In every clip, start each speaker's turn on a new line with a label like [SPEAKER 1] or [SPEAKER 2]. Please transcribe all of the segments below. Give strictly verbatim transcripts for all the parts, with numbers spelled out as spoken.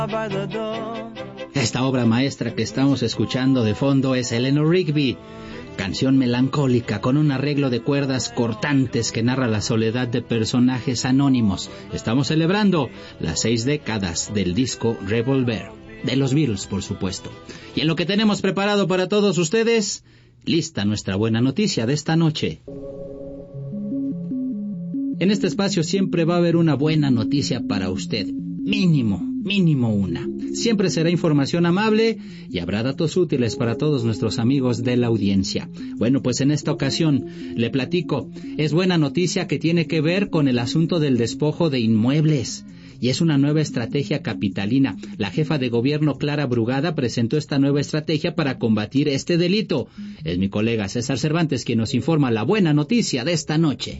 [SPEAKER 1] Esta obra maestra que estamos escuchando de fondo es Eleanor Rigby, canción melancólica con un arreglo de cuerdas cortantes que narra la soledad de personajes anónimos. Estamos celebrando las seis décadas del disco Revolver, de los Beatles, por supuesto. Y en lo que tenemos preparado para todos ustedes, lista nuestra buena noticia de esta noche. En este espacio siempre va a haber una buena noticia para usted, mínimo, mínimo una. Siempre será información amable y habrá datos útiles para todos nuestros amigos de la audiencia. Bueno, pues en esta ocasión le platico, es buena noticia que tiene que ver con el asunto del despojo de inmuebles. Y es una nueva estrategia capitalina. La jefa de gobierno Clara Brugada presentó esta nueva estrategia para combatir este delito. Es mi colega César Cervantes quien nos informa la buena noticia de esta noche.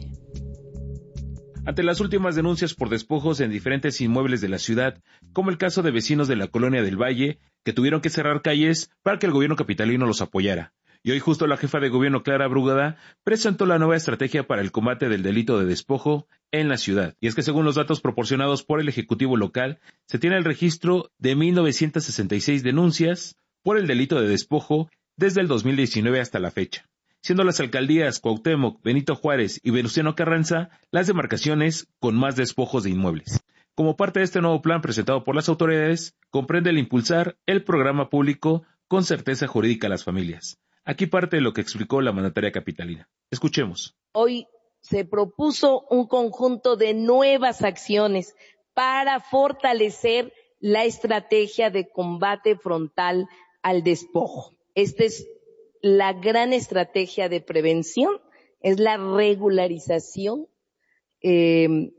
[SPEAKER 2] Ante las últimas denuncias por despojos en diferentes inmuebles de la ciudad, como el caso de vecinos de la Colonia del Valle, que tuvieron que cerrar calles para que el gobierno capitalino los apoyara. Y hoy justo la jefa de gobierno Clara Brugada presentó la nueva estrategia para el combate del delito de despojo en la ciudad. Y es que según los datos proporcionados por el Ejecutivo local, se tiene el registro de mil novecientas sesenta y seis denuncias por el delito de despojo desde el dos mil diecinueve hasta la fecha, siendo las alcaldías Cuauhtémoc, Benito Juárez y Venustiano Carranza las demarcaciones con más despojos de inmuebles. Como parte de este nuevo plan presentado por las autoridades, comprende el impulsar el programa público con certeza jurídica a las familias. Aquí parte de lo que explicó la mandataria capitalina. Escuchemos.
[SPEAKER 3] Hoy se propuso un conjunto de nuevas acciones para fortalecer la estrategia de combate frontal al despojo. Esta es la gran estrategia de prevención, es la regularización, eh,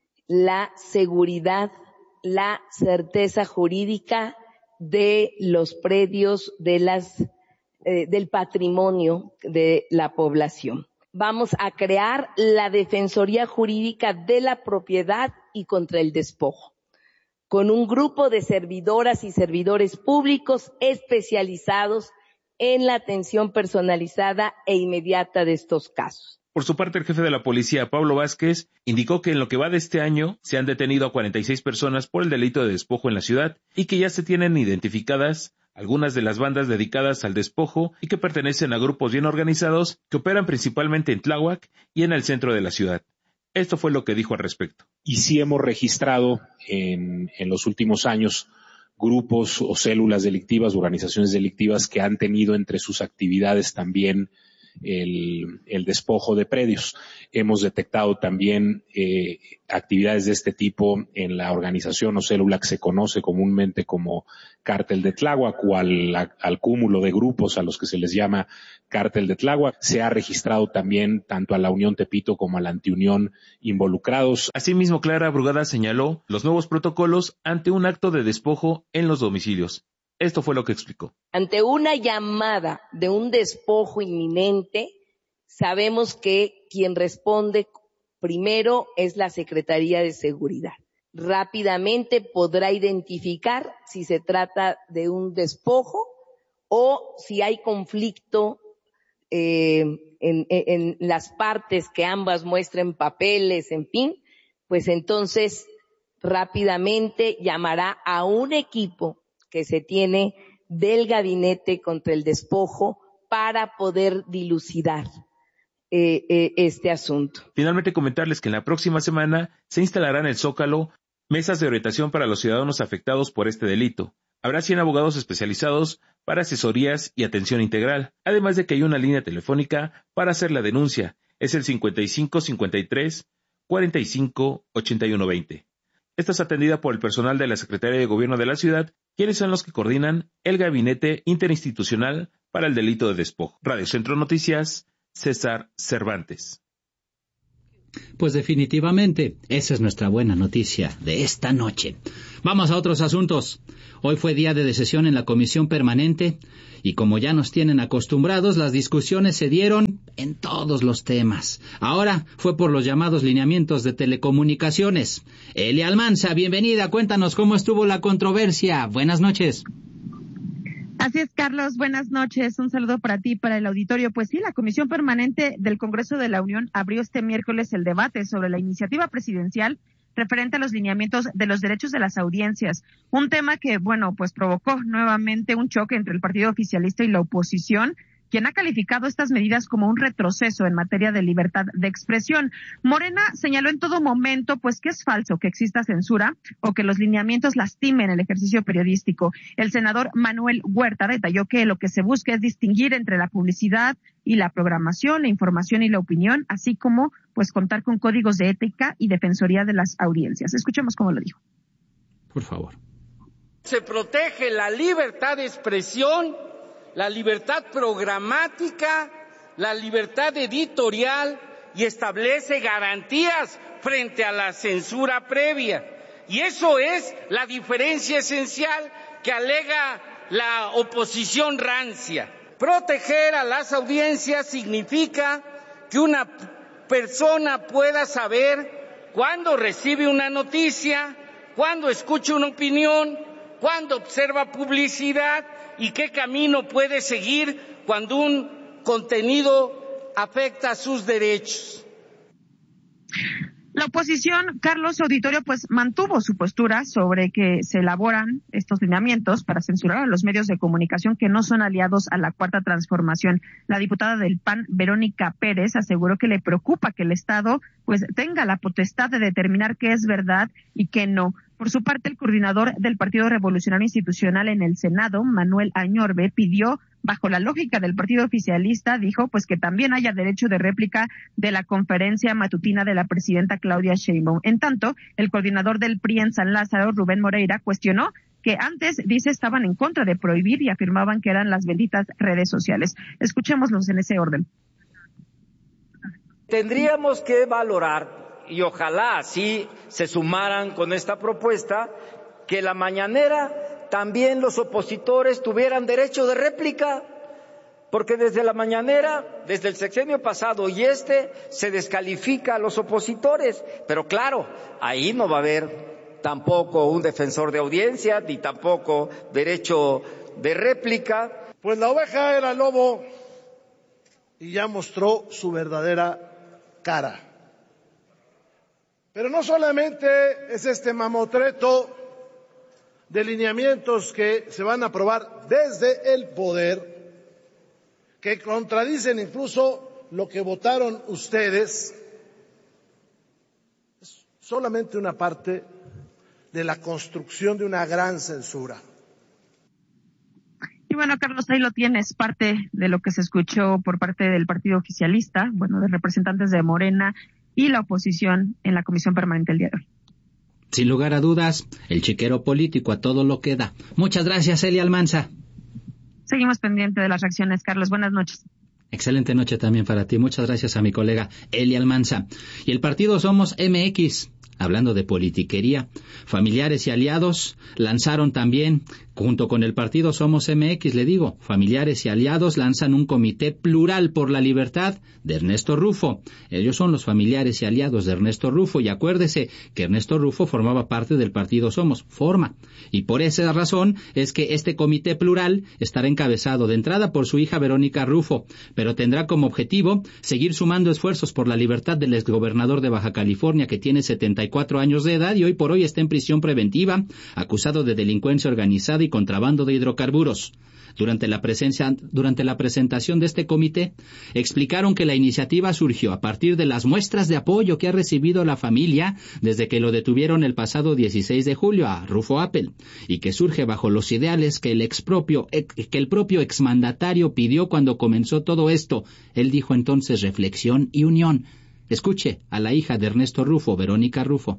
[SPEAKER 3] la seguridad, la certeza jurídica de los predios, de las eh, del patrimonio de la población. Vamos a crear la Defensoría Jurídica de la Propiedad y contra el Despojo, con un grupo de servidoras y servidores públicos especializados en la atención personalizada e inmediata de estos casos.
[SPEAKER 2] Por su parte, el jefe de la policía, Pablo Vázquez, indicó que en lo que va de este año se han detenido a cuarenta y seis personas por el delito de despojo en la ciudad y que ya se tienen identificadas algunas de las bandas dedicadas al despojo y que pertenecen a grupos bien organizados que operan principalmente en Tláhuac y en el centro de la ciudad. Esto fue lo que dijo al respecto.
[SPEAKER 4] Y sí hemos registrado en, en los últimos años grupos o células delictivas, organizaciones delictivas que han tenido entre sus actividades también el, el despojo de predios. Hemos detectado también eh, actividades de este tipo en la organización o célula que se conoce comúnmente como Cártel de Tláhuac o al, al cúmulo de grupos a los que se les llama Cártel de Tláhuac. Se ha registrado también tanto a la Unión Tepito como a la Antiunión involucrados.
[SPEAKER 2] Asimismo, Clara Brugada señaló los nuevos protocolos ante un acto de despojo en los domicilios. Esto fue lo que explicó.
[SPEAKER 3] Ante una llamada de un despojo inminente, sabemos que quien responde primero es la Secretaría de Seguridad. Rápidamente podrá identificar si se trata de un despojo o si hay conflicto eh, en, en, en las partes que ambas muestren papeles, en fin, pues entonces rápidamente llamará a un equipo que se tiene del Gabinete contra el Despojo para poder dilucidar eh, eh, este asunto.
[SPEAKER 2] Finalmente, comentarles que en la próxima semana se instalará en el Zócalo mesas de orientación para los ciudadanos afectados por este delito. Habrá cien abogados especializados para asesorías y atención integral, además de que hay una línea telefónica para hacer la denuncia. Es el cincuenta y cinco cincuenta y tres cuarenta y cinco ochenta y uno veinte. Esta es atendida por el personal de la Secretaría de Gobierno de la ciudad, quienes son los que coordinan el Gabinete Interinstitucional para el Delito de Despojo. Radio Centro Noticias, César Cervantes.
[SPEAKER 1] Pues definitivamente, esa es nuestra buena noticia de esta noche. Vamos a otros asuntos. Hoy fue día de sesión en la Comisión Permanente y como ya nos tienen acostumbrados, las discusiones se dieron en todos los temas. Ahora fue por los llamados lineamientos de telecomunicaciones. Elia Almanza, bienvenida, cuéntanos cómo estuvo la controversia. Buenas noches.
[SPEAKER 5] Así es, Carlos, buenas noches. Un saludo para ti y para el auditorio. Pues sí, la Comisión Permanente del Congreso de la Unión abrió este miércoles el debate sobre la iniciativa presidencial referente a los lineamientos de los derechos de las audiencias. Un tema que, bueno, pues provocó nuevamente un choque entre el partido oficialista y la oposición, quien ha calificado estas medidas como un retroceso en materia de libertad de expresión. Morena señaló en todo momento, pues, que es falso que exista censura o que los lineamientos lastimen el ejercicio periodístico. El senador Manuel Huerta detalló que lo que se busca es distinguir entre la publicidad y la programación, la información y la opinión, así como, pues, contar con códigos de ética y defensoría de las audiencias. Escuchemos cómo lo dijo.
[SPEAKER 1] Por favor.
[SPEAKER 6] Se protege la libertad de expresión, la libertad programática, la libertad editorial y establece garantías frente a la censura previa. Y eso es la diferencia esencial que alega la oposición rancia. Proteger a las audiencias significa que una persona pueda saber cuándo recibe una noticia, cuándo escucha una opinión, cuándo observa publicidad y qué camino puede seguir cuando un contenido afecta sus derechos.
[SPEAKER 5] La oposición, Carlos Auditorio, pues mantuvo su postura sobre que se elaboran estos lineamientos para censurar a los medios de comunicación que no son aliados a la Cuarta Transformación. La diputada del P A N, Verónica Pérez, aseguró que le preocupa que el Estado pues tenga la potestad de determinar qué es verdad y qué no. Por su parte, el coordinador del Partido Revolucionario Institucional en el Senado, Manuel Añorbe, pidió, bajo la lógica del partido oficialista, dijo pues que también haya derecho de réplica de la conferencia matutina de la presidenta Claudia Sheinbaum. En tanto, el coordinador del P R I en San Lázaro, Rubén Moreira, cuestionó que antes, dice, estaban en contra de prohibir y afirmaban que eran las benditas redes sociales. Escuchémoslos en ese orden.
[SPEAKER 6] Tendríamos que valorar, y ojalá así se sumaran con esta propuesta, que la mañanera también los opositores tuvieran derecho de réplica, porque desde la mañanera, desde el sexenio pasado y este, se descalifica a los opositores, pero claro, ahí no va a haber tampoco un defensor de audiencia, ni tampoco derecho de réplica.
[SPEAKER 7] Pues la oveja era lobo y ya mostró su verdadera cara. Pero no solamente es este mamotreto de lineamientos que se van a aprobar desde el poder, que contradicen incluso lo que votaron ustedes, es solamente una parte de la construcción de una gran censura.
[SPEAKER 5] Y bueno, Carlos, ahí lo tienes, parte de lo que se escuchó por parte del partido oficialista, bueno, de representantes de Morena y la oposición en la Comisión Permanente el día de hoy.
[SPEAKER 1] Sin lugar a dudas, el chiquero político a todo lo que da. Muchas gracias, Eli Almanza.
[SPEAKER 5] Seguimos pendiente de las reacciones, Carlos. Buenas noches.
[SPEAKER 1] Excelente noche también para ti. Muchas gracias a mi colega Eli Almanza. Y el partido Somos M X, hablando de politiquería, familiares y aliados lanzaron también, junto con el partido Somos M X, le digo, familiares y aliados lanzan un comité plural por la libertad de Ernesto Rufo. Ellos son los familiares y aliados de Ernesto Rufo, y acuérdese que Ernesto Rufo formaba parte del partido Somos, forma. Y por esa razón es que este comité plural estará encabezado de entrada por su hija Verónica Rufo, pero tendrá como objetivo seguir sumando esfuerzos por la libertad del exgobernador de Baja California, que tiene setenta y cuatro años de edad y hoy por hoy está en prisión preventiva, acusado de delincuencia organizada y contrabando de hidrocarburos. Durante la presencia, durante la presentación de este comité, explicaron que la iniciativa surgió a partir de las muestras de apoyo que ha recibido la familia desde que lo detuvieron el pasado dieciséis de julio a Rufo Appel, y que surge bajo los ideales que el expropio, que el propio exmandatario pidió cuando comenzó todo esto. Él dijo entonces reflexión y unión. Escuche a la hija de Ernesto Rufo, Verónica Rufo.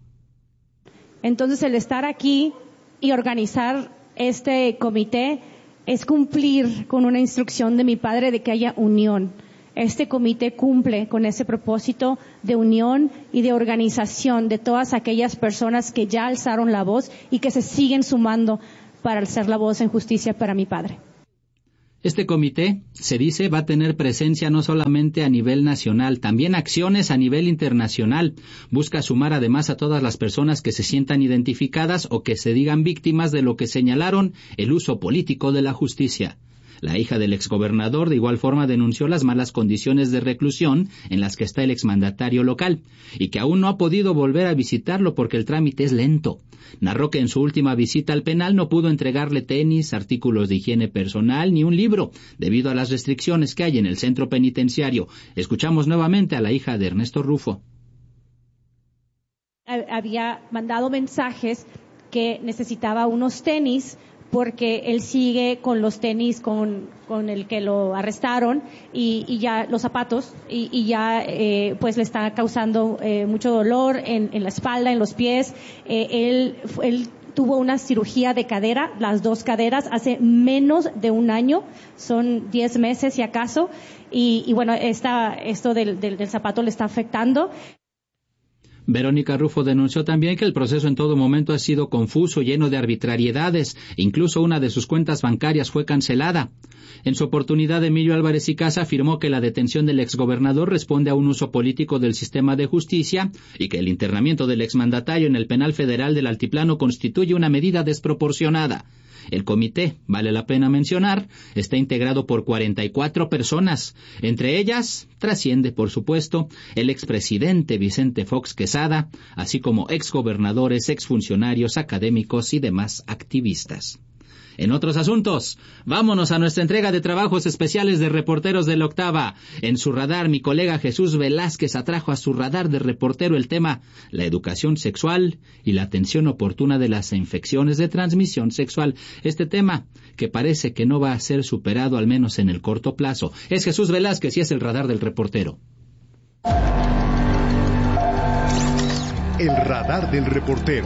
[SPEAKER 8] Entonces, el estar aquí y organizar este comité es cumplir con una instrucción de mi padre de que haya unión. Este comité cumple con ese propósito de unión y de organización de todas aquellas personas que ya alzaron la voz y que se siguen sumando para alzar la voz en justicia para mi padre.
[SPEAKER 1] Este comité, se dice, va a tener presencia no solamente a nivel nacional, también acciones a nivel internacional. Busca sumar además a todas las personas que se sientan identificadas o que se digan víctimas de lo que señalaron el uso político de la justicia. La hija del exgobernador de igual forma denunció las malas condiciones de reclusión en las que está el exmandatario local y que aún no ha podido volver a visitarlo porque el trámite es lento. Narró que en su última visita al penal no pudo entregarle tenis, artículos de higiene personal ni un libro debido a las restricciones que hay en el centro penitenciario. Escuchamos nuevamente a la hija de Ernesto Rufo.
[SPEAKER 8] Había mandado mensajes que necesitaba unos tenis porque él sigue con los tenis con, con el que lo arrestaron y, y ya los zapatos y, y ya eh, pues le está causando eh, mucho dolor en, en la espalda, en los pies. Eh, él, él tuvo una cirugía de cadera, las dos caderas, hace menos de un año, son diez meses si acaso, y, y bueno, esta, esto del, del, del zapato le está afectando.
[SPEAKER 1] Verónica Rufo denunció también que el proceso en todo momento ha sido confuso, lleno de arbitrariedades. Incluso una de sus cuentas bancarias fue cancelada. En su oportunidad, Emilio Álvarez y Casa afirmó que la detención del exgobernador responde a un uso político del sistema de justicia y que el internamiento del exmandatario en el penal federal del Altiplano constituye una medida desproporcionada. El comité, vale la pena mencionar, está integrado por cuarenta y cuatro personas. Entre ellas, trasciende, por supuesto, el expresidente Vicente Fox Quesada, así como exgobernadores, exfuncionarios, académicos y demás activistas. En otros asuntos, vámonos a nuestra entrega de trabajos especiales de reporteros de la Octava. En su radar, mi colega Jesús Velázquez atrajo a su radar de reportero el tema la educación sexual y la atención oportuna de las infecciones de transmisión sexual. Este tema que parece que no va a ser superado al menos en el corto plazo. Es Jesús Velázquez y es el radar del reportero.
[SPEAKER 9] El radar del reportero.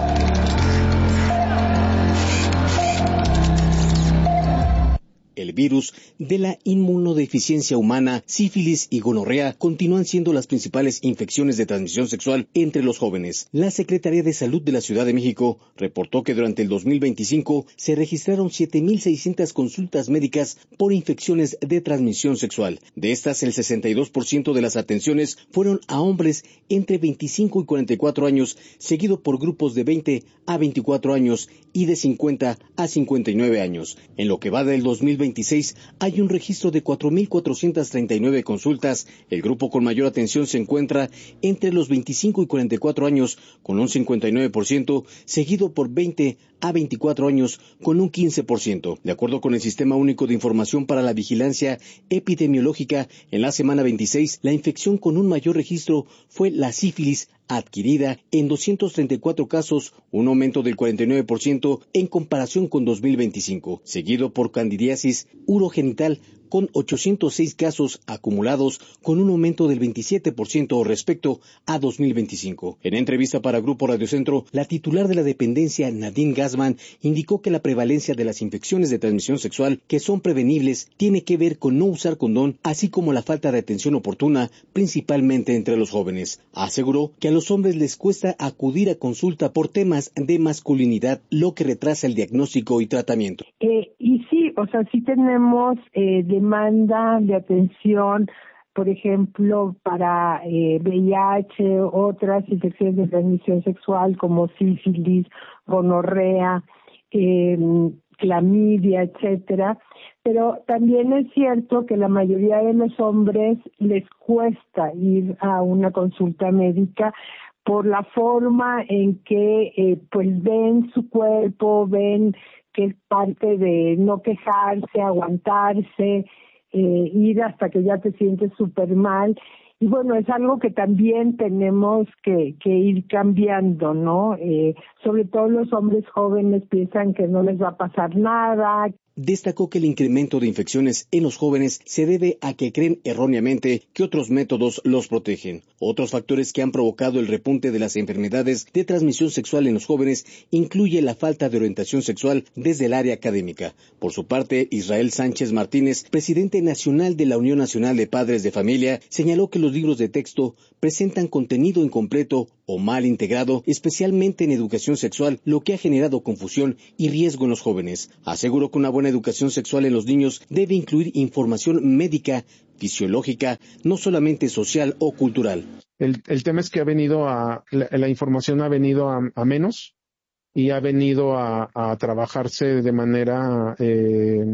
[SPEAKER 9] El virus de la inmunodeficiencia humana, sífilis y gonorrea continúan siendo las principales infecciones de transmisión sexual entre los jóvenes. La Secretaría de Salud de la Ciudad de México reportó que durante el dos mil veinticinco se registraron siete mil seiscientas consultas médicas por infecciones de transmisión sexual. De estas, el sesenta y dos por ciento de las atenciones fueron a hombres entre veinticinco y cuarenta y cuatro años, seguido por grupos de veinte a veinticuatro años y de cincuenta a cincuenta y nueve años. En lo que va del dos mil veintiséis hay un registro de cuatro mil cuatrocientas treinta y nueve consultas. El grupo con mayor atención se encuentra entre los veinticinco y cuarenta y cuatro años con un cincuenta y nueve por ciento, seguido por veinte a veinticuatro años con un quince por ciento. De acuerdo con el Sistema Único de Información para la Vigilancia Epidemiológica, en la semana veintiséis, la infección con un mayor registro fue la sífilis adquirida en doscientos treinta y cuatro casos, un aumento del cuarenta y nueve por ciento en comparación con dos mil veinticinco, seguido por candidiasis urogenital con ochocientos seis casos acumulados, con un aumento del veintisiete por ciento respecto a dos mil veinticinco. En entrevista para Grupo Radio Centro, la titular de la dependencia, Nadine Gassman, indicó que la prevalencia de las infecciones de transmisión sexual que son prevenibles tiene que ver con no usar condón, así como la falta de atención oportuna, principalmente entre los jóvenes. Aseguró que a los hombres les cuesta acudir a consulta por temas de masculinidad, lo que retrasa el diagnóstico y tratamiento.
[SPEAKER 10] Eh, y sí, o sea, sí tenemos eh, demanda de atención, por ejemplo, para eh, V I H, otras infecciones de transmisión sexual como sífilis, gonorrea, eh, clamidia, etcétera. Pero también es cierto que la mayoría de los hombres les cuesta ir a una consulta médica por la forma en que eh, pues ven su cuerpo, ven que es parte de no quejarse, aguantarse, eh, ir hasta que ya te sientes súper mal. Y bueno, es algo que también tenemos que, que ir cambiando, ¿no? Eh, sobre todo los hombres jóvenes piensan que no les va a pasar nada.
[SPEAKER 9] Destacó que el incremento de infecciones en los jóvenes se debe a que creen erróneamente que otros métodos los protegen. Otros factores que han provocado el repunte de las enfermedades de transmisión sexual en los jóvenes incluye la falta de orientación sexual desde el área académica. Por su parte, Israel Sánchez Martínez, presidente nacional de la Unión Nacional de Padres de Familia, señaló que los libros de texto presentan contenido incompleto o mal integrado, especialmente en educación sexual, lo que ha generado confusión y riesgo en los jóvenes. Aseguró que una buena educación sexual en los niños debe incluir información médica, fisiológica, no solamente social o cultural.
[SPEAKER 11] El, el tema es que ha venido a, la, la información ha venido a, a menos y ha venido a, a trabajarse de manera eh,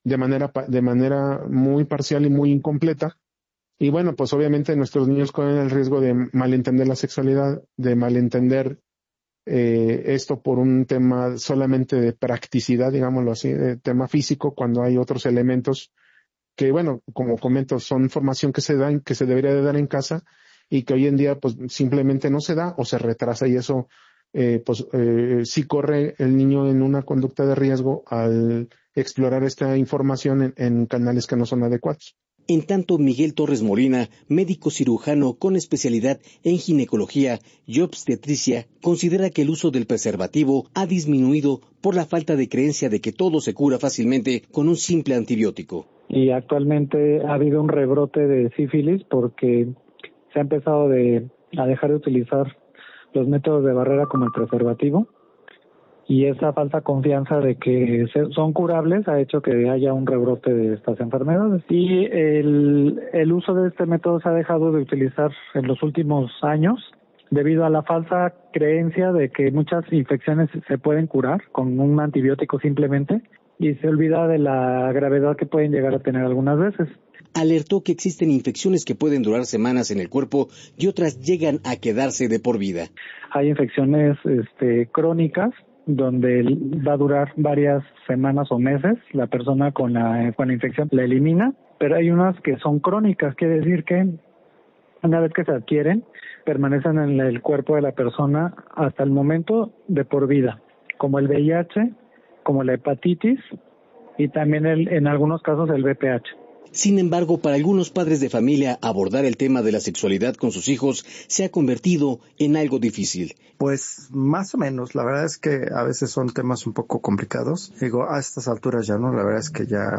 [SPEAKER 11] de manera, de manera muy parcial y muy incompleta. Y bueno, pues obviamente nuestros niños corren el riesgo de malentender la sexualidad, de malentender eh, esto por un tema solamente de practicidad, digámoslo así, de tema físico, cuando hay otros elementos que, bueno, como comento, son formación que se dan, que se debería de dar en casa y que hoy en día pues simplemente no se da o se retrasa, y eso eh, pues eh, sí corre el niño en una conducta de riesgo al explorar esta información en, en canales que no son adecuados.
[SPEAKER 9] En tanto, Miguel Torres Molina, médico cirujano con especialidad en ginecología y obstetricia, considera que el uso del preservativo ha disminuido por la falta de creencia de que todo se cura fácilmente con un simple antibiótico.
[SPEAKER 12] Y actualmente ha habido un rebrote de sífilis porque se ha empezado de, a dejar de utilizar los métodos de barrera como el preservativo, y esa falsa confianza de que son curables ha hecho que haya un rebrote de estas enfermedades. Y el, el uso de este método se ha dejado de utilizar en los últimos años debido a la falsa creencia de que muchas infecciones se pueden curar con un antibiótico simplemente, y se olvida de la gravedad que pueden llegar a tener algunas veces.
[SPEAKER 9] Alertó que existen infecciones que pueden durar semanas en el cuerpo y otras llegan a quedarse de por vida.
[SPEAKER 12] Hay infecciones este, crónicas, donde va a durar varias semanas o meses, la persona con la, con la infección la elimina, pero hay unas que son crónicas, quiere decir que una vez que se adquieren, permanecen en el cuerpo de la persona hasta el momento de por vida, como el V I H, como la hepatitis y también el, en algunos casos el V P H.
[SPEAKER 9] Sin embargo, para algunos padres de familia, abordar el tema de la sexualidad con sus hijos se ha convertido en algo difícil.
[SPEAKER 13] Pues más o menos, la verdad es que a veces son temas un poco complicados. Digo, a estas alturas ya no, la verdad es que ya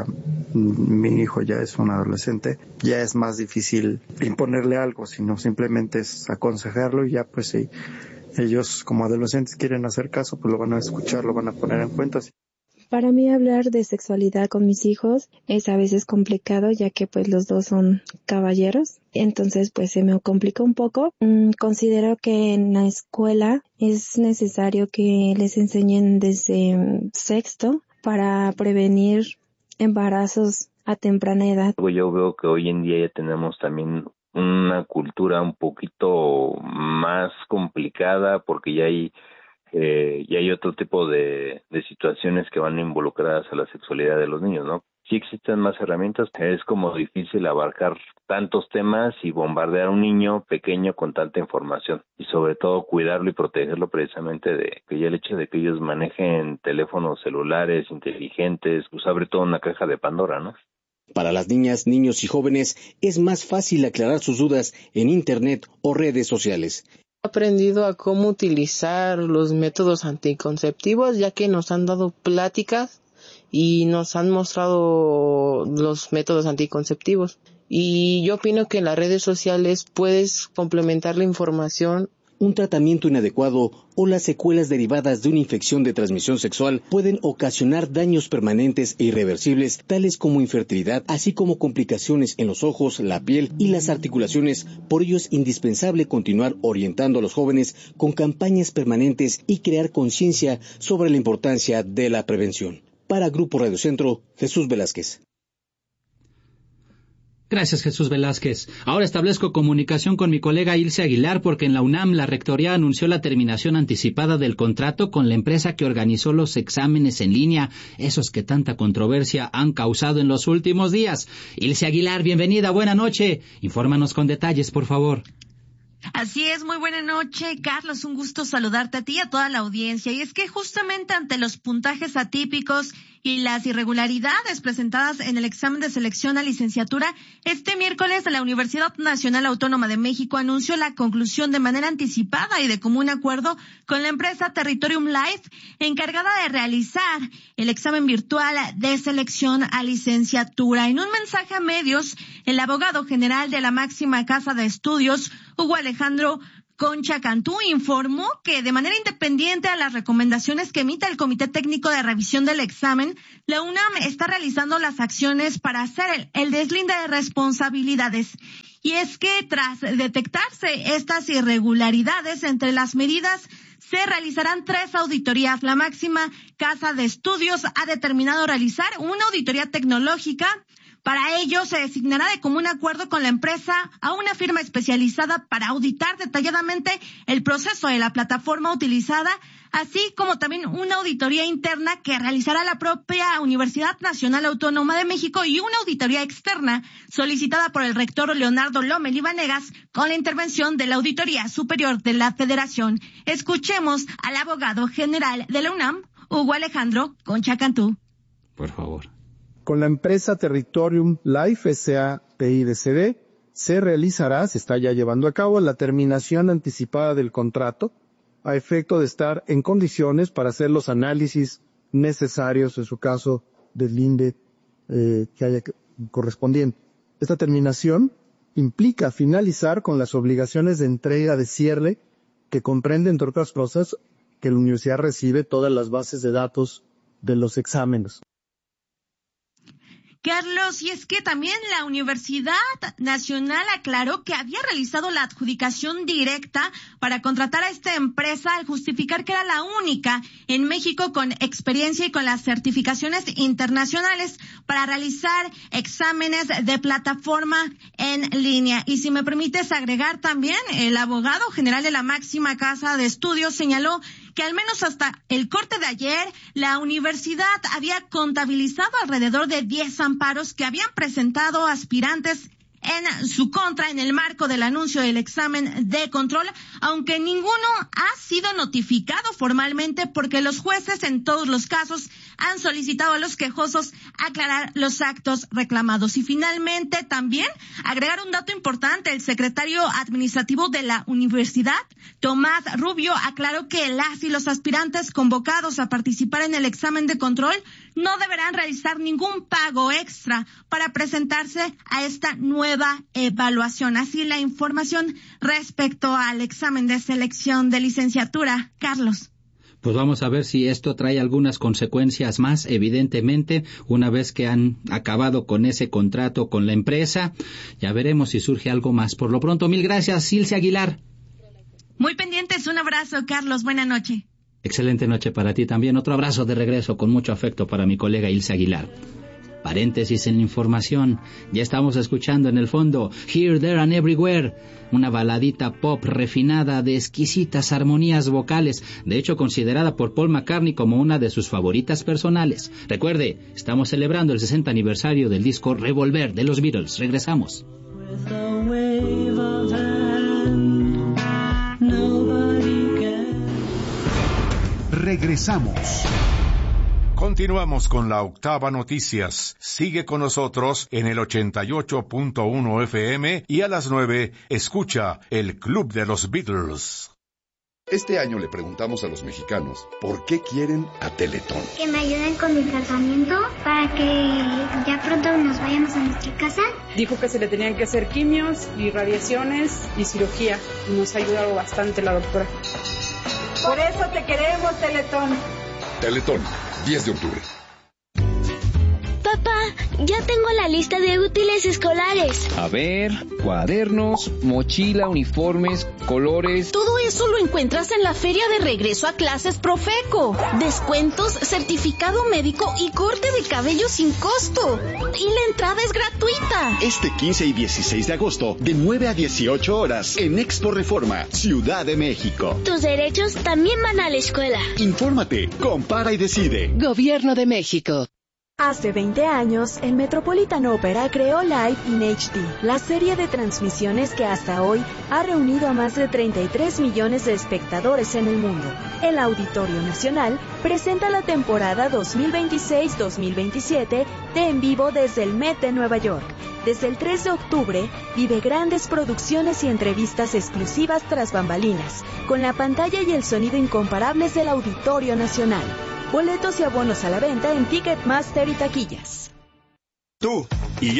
[SPEAKER 13] mi hijo ya es un adolescente, ya es más difícil imponerle algo, sino simplemente es aconsejarlo y ya pues si ellos como adolescentes quieren hacer caso, pues lo van a escuchar, lo van a poner en cuenta.
[SPEAKER 14] Para mí hablar de sexualidad con mis hijos es a veces complicado, ya que pues los dos son caballeros, entonces pues se me complica un poco. Mm, considero que en la escuela es necesario que les enseñen desde sexto para prevenir embarazos a temprana edad.
[SPEAKER 15] Yo veo que hoy en día ya tenemos también una cultura un poquito más complicada porque ya hay Eh, y hay otro tipo de, de situaciones que van involucradas a la sexualidad de los niños, ¿no? Sí existen más herramientas, es como difícil abarcar tantos temas y bombardear a un niño pequeño con tanta información y sobre todo cuidarlo y protegerlo precisamente de que ya el hecho de que ellos manejen teléfonos celulares inteligentes, pues abre toda una caja de Pandora, ¿no?
[SPEAKER 9] Para las niñas, niños y jóvenes es más fácil aclarar sus dudas en Internet o redes sociales.
[SPEAKER 16] He aprendido a cómo utilizar los métodos anticonceptivos, ya que nos han dado pláticas y nos han mostrado los métodos anticonceptivos. Y yo opino que en las redes sociales puedes complementar la información.
[SPEAKER 9] Un tratamiento inadecuado o las secuelas derivadas de una infección de transmisión sexual pueden ocasionar daños permanentes e irreversibles, tales como infertilidad, así como complicaciones en los ojos, la piel y las articulaciones. Por ello es indispensable continuar orientando a los jóvenes con campañas permanentes y crear conciencia sobre la importancia de la prevención. Para Grupo Radio Centro, Jesús Velázquez.
[SPEAKER 1] Gracias, Jesús Velázquez. Ahora establezco comunicación con mi colega Ilse Aguilar porque en la UNAM la Rectoría anunció la terminación anticipada del contrato con la empresa que organizó los exámenes en línea, esos que tanta controversia han causado en los últimos días. Ilse Aguilar, bienvenida, buena noche. Infórmanos con detalles, por favor.
[SPEAKER 17] Así es, muy buena noche, Carlos, un gusto saludarte a ti y a toda la audiencia. Y es que justamente ante los puntajes atípicos y las irregularidades presentadas en el examen de selección a licenciatura, este miércoles la Universidad Nacional Autónoma de México anunció la conclusión de manera anticipada y de común acuerdo con la empresa Territorium Life, encargada de realizar el examen virtual de selección a licenciatura. En un mensaje a medios, el abogado general de la máxima casa de estudios, Hugo Alejandro Concha Cantú, informó que de manera independiente a las recomendaciones que emita el Comité Técnico de Revisión del Examen, la UNAM está realizando las acciones para hacer el, el deslinde de responsabilidades. Y es que tras detectarse estas irregularidades entre las medidas se realizarán tres auditorías. La máxima casa de estudios ha determinado realizar una auditoría tecnológica. Para ello, se designará de común acuerdo con la empresa a una firma especializada para auditar detalladamente el proceso de la plataforma utilizada, así como también una auditoría interna que realizará la propia Universidad Nacional Autónoma de México y una auditoría externa solicitada por el rector Leonardo Lomelí Vanegas con la intervención de la Auditoría Superior de la Federación. Escuchemos al abogado general de la UNAM, Hugo Alejandro Concha Cantú.
[SPEAKER 1] Por favor.
[SPEAKER 18] Con la empresa Territorium Life S A P I D C D se realizará, se está ya llevando a cabo, la terminación anticipada del contrato a efecto de estar en condiciones para hacer los análisis necesarios, en su caso del I N D E eh, que haya correspondiente. Esta terminación implica finalizar con las obligaciones de entrega de cierre que comprende, entre otras cosas, que la universidad recibe todas las bases de datos de los exámenes.
[SPEAKER 17] Carlos, y es que también la Universidad Nacional aclaró que había realizado la adjudicación directa para contratar a esta empresa al justificar que era la única en México con experiencia y con las certificaciones internacionales para realizar exámenes de plataforma en línea. Y si me permites agregar también, el abogado general de la máxima casa de estudios señaló que al menos hasta el corte de ayer, la universidad había contabilizado alrededor de diez amparos que habían presentado aspirantes en su contra en el marco del anuncio del examen de control, aunque ninguno ha sido notificado formalmente porque los jueces en todos los casos han solicitado a los quejosos aclarar los actos reclamados. Y finalmente también agregar un dato importante, el secretario administrativo de la universidad, Tomás Rubio, aclaró que las y los aspirantes convocados a participar en el examen de control no deberán realizar ningún pago extra para presentarse a esta nueva evaluación. Así la información respecto al examen de selección de licenciatura. Carlos.
[SPEAKER 1] Pues vamos a ver si esto trae algunas consecuencias más, evidentemente, una vez que han acabado con ese contrato con la empresa. Ya veremos si surge algo más. Por lo pronto, mil gracias, Ilse Aguilar.
[SPEAKER 17] Muy pendientes, un abrazo, Carlos, buena noche.
[SPEAKER 1] Excelente noche para ti también. Otro abrazo de regreso con mucho afecto para mi colega Ilse Aguilar. Paréntesis en la información. Ya estamos escuchando en el fondo Here, There and Everywhere, una baladita pop refinada de exquisitas armonías vocales, de hecho considerada por Paul McCartney como una de sus favoritas personales. Recuerde, estamos celebrando el sesenta aniversario del disco Revolver de los Beatles. Regresamos.
[SPEAKER 19] Regresamos. Continuamos con la Octava Noticias. Sigue con nosotros en el ochenta y ocho punto uno F M y a las nueve escucha el Club de los Beatles.
[SPEAKER 20] Este año le preguntamos a los mexicanos por qué quieren a Teletón.
[SPEAKER 21] Que me ayuden con mi tratamiento para que ya pronto nos vayamos a nuestra casa.
[SPEAKER 22] Dijo que se le tenían que hacer quimios y radiaciones y cirugía. Nos ha ayudado bastante la doctora.
[SPEAKER 23] Por eso te queremos, Teletón.
[SPEAKER 20] Teletón, diez de octubre.
[SPEAKER 21] Papá, ya tengo la lista de útiles escolares.
[SPEAKER 24] A ver, cuadernos, mochila, uniformes, colores.
[SPEAKER 25] Todo eso lo encuentras en la feria de regreso a clases Profeco. Descuentos, certificado médico y corte de cabello sin costo. Y la entrada es gratuita.
[SPEAKER 26] Este quince y dieciséis de agosto, de nueve a dieciocho horas, en Expo Reforma, Ciudad de México.
[SPEAKER 21] Tus derechos también van a la escuela.
[SPEAKER 26] Infórmate, compara y decide.
[SPEAKER 25] Gobierno de México.
[SPEAKER 27] Hace veinte años, el Metropolitan Opera creó Live in H D, la serie de transmisiones que hasta hoy ha reunido a más de treinta y tres millones de espectadores en el mundo. El Auditorio Nacional presenta la temporada dos mil veintiséis dos mil veintisiete de En Vivo desde el Met de Nueva York. Desde el tres de octubre, vive grandes producciones y entrevistas exclusivas tras bambalinas, con la pantalla y el sonido incomparables del Auditorio Nacional. Boletos y abonos a la venta en Ticketmaster y taquillas.
[SPEAKER 28] Tú y yo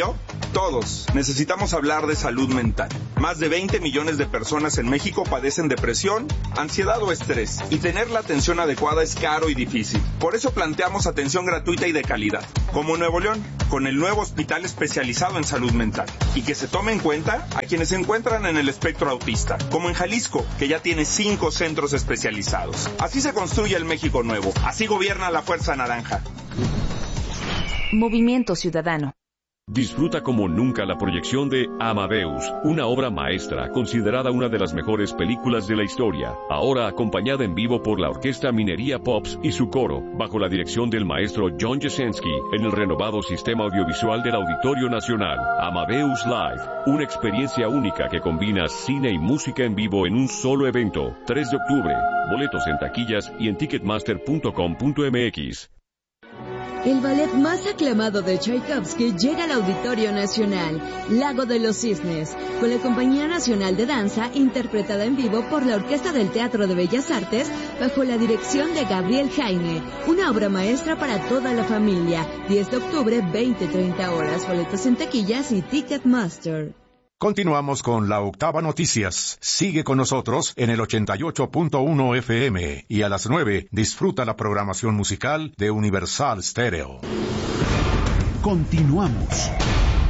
[SPEAKER 2] Todos necesitamos hablar de salud mental. Más de veinte millones de personas en México padecen depresión, ansiedad o estrés, y tener la atención adecuada es caro y difícil. Por eso planteamos atención gratuita y de calidad, como en Nuevo León, con el nuevo hospital especializado en salud mental, y que se tome en cuenta a quienes se encuentran en el espectro autista, como en Jalisco, que ya tiene cinco centros especializados. Así se construye el México nuevo, así gobierna la Fuerza Naranja.
[SPEAKER 27] Movimiento Ciudadano.
[SPEAKER 3] Disfruta como nunca la proyección de Amadeus, una obra maestra considerada una de las mejores películas de la historia, ahora acompañada en vivo por la Orquesta Minería Pops y su coro, bajo la dirección del maestro John Jasenski, en el renovado sistema audiovisual del Auditorio Nacional. Amadeus Live, una experiencia única que combina cine y música en vivo en un solo evento. tres de octubre, boletos en taquillas y en ticketmaster punto com punto m x.
[SPEAKER 4] El ballet más aclamado de Tchaikovsky llega al Auditorio Nacional, Lago de los Cisnes, con la Compañía Nacional de Danza, interpretada en vivo por la Orquesta del Teatro de Bellas Artes, bajo la dirección de Gabriel Jaime, una obra maestra para toda la familia. diez de octubre, veinte treinta horas, boletos en taquillas y Ticketmaster.
[SPEAKER 19] Continuamos con la Octava Noticias. Sigue con nosotros en el ochenta y ocho punto uno F M y a las nueve disfruta la programación musical de Universal Stereo.
[SPEAKER 5] Continuamos.